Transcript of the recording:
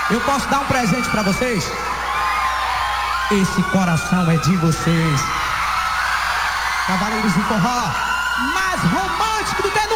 Eu posso dar um presente pra vocês? Esse coração é de vocês. Cavaleiros do Forró, mais romântico do que nunca.